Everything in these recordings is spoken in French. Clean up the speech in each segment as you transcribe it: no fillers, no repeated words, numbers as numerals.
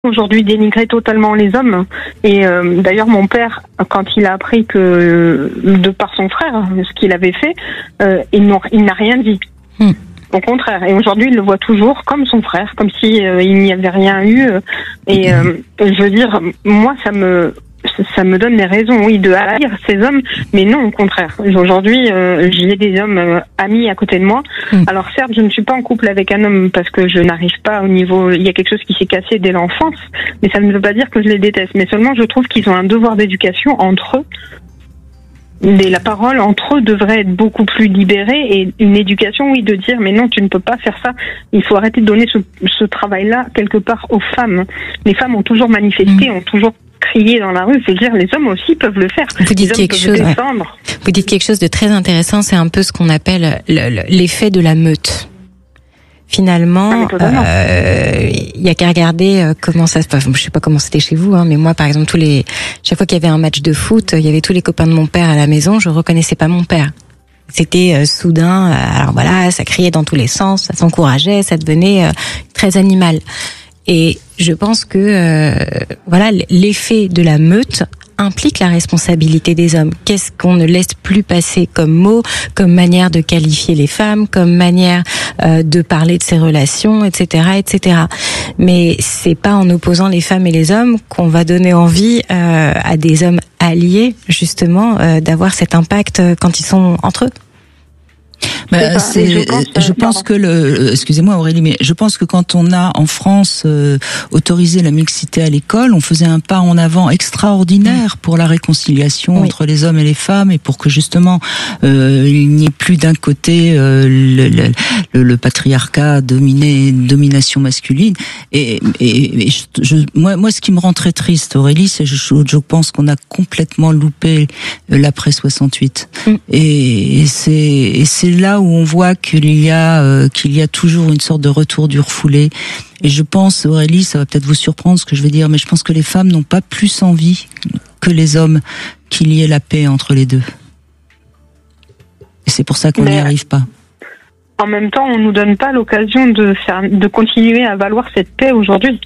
aujourd'hui dénigrer totalement les hommes. Et d'ailleurs, mon père, quand il a appris que, de par son frère, ce qu'il avait fait, il n'a rien dit. Au contraire. Et aujourd'hui, il le voit toujours comme son frère, comme si il n'y avait rien eu. Et je veux dire, moi, ça me donne des raisons, oui, de haïr ces hommes, mais non, au contraire. Aujourd'hui, j'ai des hommes amis à côté de moi. Alors certes, je ne suis pas en couple avec un homme parce que je n'arrive pas au niveau... Il y a quelque chose qui s'est cassé dès l'enfance, mais ça ne veut pas dire que je les déteste. Mais seulement, je trouve qu'ils ont un devoir d'éducation entre eux. La parole entre eux devrait être beaucoup plus libérée et une éducation, oui, de dire mais non, tu ne peux pas faire ça. Il faut arrêter de donner ce travail-là quelque part aux femmes. Les femmes ont toujours manifesté, ont toujours crié dans la rue. C'est dire les hommes aussi peuvent le faire. Vous dites quelque chose de très intéressant. C'est un peu ce qu'on appelle l'effet de la meute. Finalement, il y a qu'à regarder comment ça se passe. Je sais pas comment c'était chez vous, mais moi, par exemple, chaque fois qu'il y avait un match de foot, il y avait tous les copains de mon père à la maison. Je reconnaissais pas mon père. C'était soudain. Alors voilà, ça criait dans tous les sens, ça s'encourageait, ça devenait très animal. Et je pense que voilà, l'effet de la meute implique la responsabilité des hommes. Qu'est-ce qu'on ne laisse plus passer comme mot, comme manière de qualifier les femmes, comme manière de parler de ces relations, etc., etc. Mais c'est pas en opposant les femmes et les hommes qu'on va donner envie à des hommes alliés, justement, d'avoir cet impact quand ils sont entre eux. Je pense que excusez-moi Aurélie, mais je pense que quand on a en France autorisé la mixité à l'école, on faisait un pas en avant extraordinaire pour la réconciliation entre les hommes et les femmes et pour que justement il n'y ait plus d'un côté le patriarcat domination masculine. Moi, ce qui me rend très triste, Aurélie, c'est je pense qu'on a complètement loupé l'après 68. Et c'est là où on voit qu'il y a toujours une sorte de retour du refoulé. Et je pense, Aurélie, ça va peut-être vous surprendre ce que je vais dire, mais je pense que les femmes n'ont pas plus envie que les hommes qu'il y ait la paix entre les deux. Et c'est pour ça qu'on n'y arrive pas. En même temps, on nous donne pas l'occasion de continuer à valoir cette paix aujourd'hui.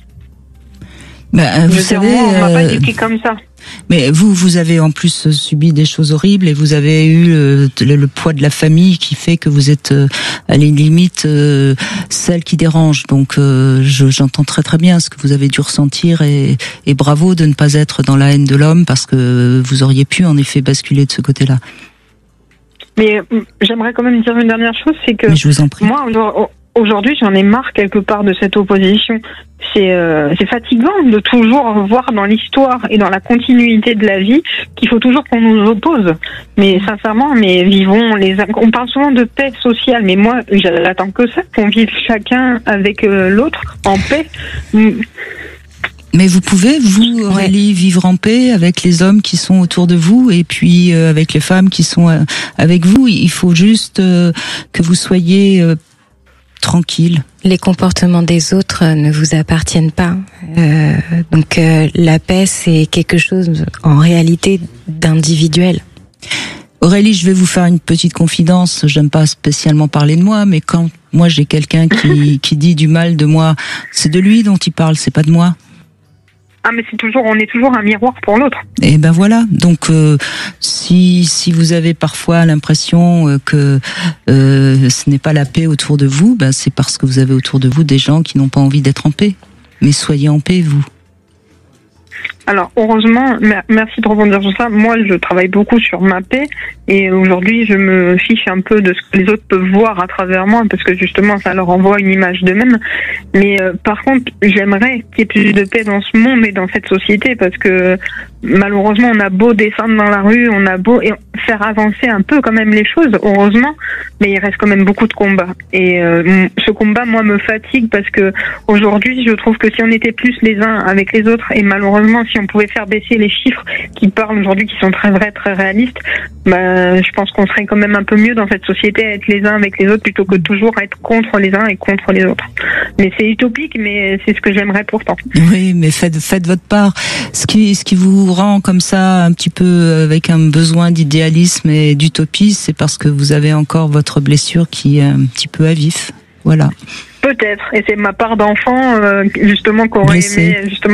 Vous savez, on m'a pas éduqué comme ça. Mais vous avez en plus subi des choses horribles et vous avez eu le poids de la famille qui fait que vous êtes à la limite celle qui dérange. Donc j'entends très très bien ce que vous avez dû ressentir et bravo de ne pas être dans la haine de l'homme parce que vous auriez pu en effet basculer de ce côté-là. Mais j'aimerais quand même dire une dernière chose, c'est que je vous en prie. Moi aujourd'hui j'en ai marre quelque part de cette opposition. C'est fatigant de toujours voir dans l'histoire et dans la continuité de la vie qu'il faut toujours qu'on nous oppose. Mais sincèrement, on parle souvent de paix sociale, mais moi j'attends que ça, qu'on vive chacun avec l'autre en paix. Mais vous pouvez, vous, Aurélie, vivre en paix avec les hommes qui sont autour de vous et puis avec les femmes qui sont avec vous. Il faut juste que vous soyez tranquille. Les comportements des autres ne vous appartiennent pas. Donc la paix, c'est quelque chose en réalité d'individuel. Aurélie, je vais vous faire une petite confidence. J'aime pas spécialement parler de moi, mais quand moi j'ai quelqu'un qui dit du mal de moi, c'est de lui dont il parle, c'est pas de moi. Ah, mais on est toujours un miroir pour l'autre. Et ben voilà. Donc, si vous avez parfois l'impression que ce n'est pas la paix autour de vous, c'est parce que vous avez autour de vous des gens qui n'ont pas envie d'être en paix. Mais soyez en paix, vous. Alors, heureusement, merci de rebondir sur ça. Moi, je travaille beaucoup sur ma paix et aujourd'hui, je me fiche un peu de ce que les autres peuvent voir à travers moi parce que justement, ça leur envoie une image d'eux-mêmes. Mais par contre, j'aimerais qu'il y ait plus de paix dans ce monde et dans cette société parce que malheureusement, on a beau descendre dans la rue, on a beau faire avancer un peu quand même les choses, heureusement, mais il reste quand même beaucoup de combats. Et ce combat, moi, me fatigue parce que aujourd'hui, je trouve que si on était plus les uns avec les autres et malheureusement, si on pouvait faire baisser les chiffres qui parlent aujourd'hui, qui sont très vrais, très réalistes, je pense qu'on serait quand même un peu mieux dans cette société à être les uns avec les autres plutôt que toujours être contre les uns et contre les autres. Mais c'est utopique, mais c'est ce que j'aimerais pourtant. Oui, mais faites votre part. Ce qui vous rend comme ça un petit peu avec un besoin d'idéalisme et d'utopie, c'est parce que vous avez encore votre blessure qui est un petit peu à vif. Voilà. Peut-être, et c'est ma part d'enfant justement qu'aurait aimé justement